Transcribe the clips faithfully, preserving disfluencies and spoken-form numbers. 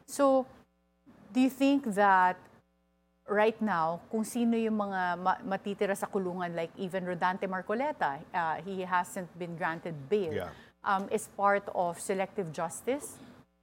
So, do you think that right now, kung sino yung mga ma- matitira sa kulungan, like even Rodante Marcoleta, uh, he hasn't been granted bail, Yeah. um, is part of selective justice?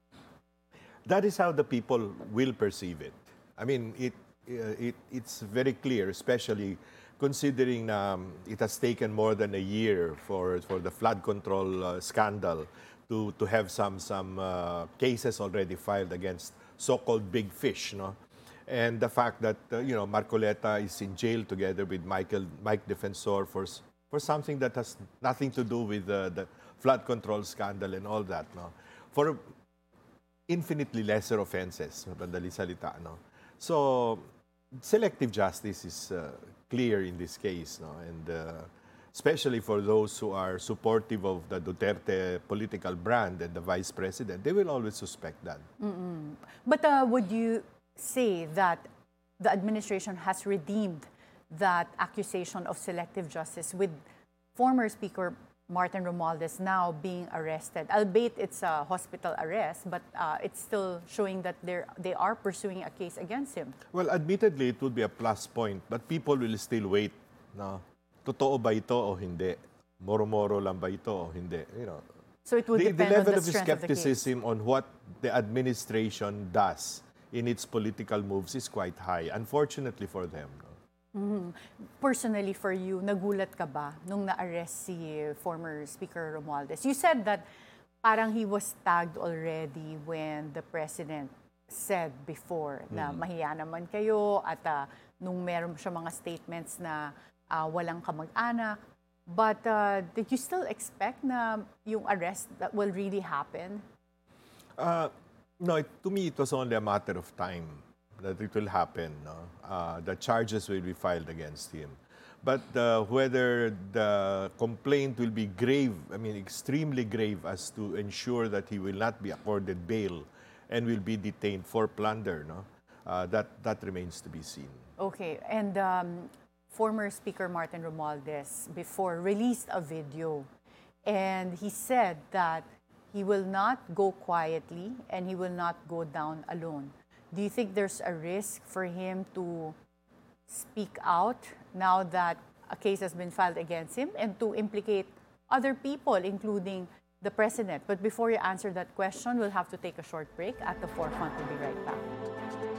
That is how the people will perceive it. I mean, it, uh, it it's very clear, especially considering um, it has taken more than a year for, for the flood control uh, scandal to, to have some, some uh, cases already filed against so-called big fish, no? And the fact that, uh, you know, Marcoleta is in jail together with Michael, Mike Defensor for, s- for something that has nothing to do with uh, the flood control scandal and all that, no? For infinitely lesser offenses, madali salita, no? So, selective justice is uh, clear in this case, no? And uh, especially for those who are supportive of the Duterte political brand and the vice president, they will always suspect that. But uh, would you say that the administration has redeemed that accusation of selective justice with former Speaker Martin Romualdez now being arrested? Albeit it's a hospital arrest, but uh, it's still showing that they're, they are pursuing a case against him. Well, admittedly, it would be a plus point, but people will still wait. No? Totoo ba ito o hindi? Moro-moro lang ba ito o hindi? You know, So it would the, the depend on level the of strength of the case. skepticism on what the administration does in its political moves is quite high, unfortunately for them. No? Personally for you, nagulat ka ba nung na-arrest si former Speaker Romualdez? You said that parang he was tagged already when the president said before na mahiya naman kayo at uh, nung meron siya mga statements na uh, walang kamag-anak. But uh, did you still expect na yung arrest that will really happen? Uh, no, it, to me, it was only a matter of time that it will happen. No? Uh, the charges will be filed against him. But uh, whether the complaint will be grave, I mean, extremely grave, as to ensure that he will not be accorded bail and will be detained for plunder, no? Uh, that, that remains to be seen. Okay, and um, former Speaker Martin Romualdez before released a video, and he said that he will not go quietly and he will not go down alone. Do you think there's a risk for him to speak out now that a case has been filed against him and to implicate other people, including the president? But before you answer that question, we'll have to take a short break. At the Forefront, we'll be right back.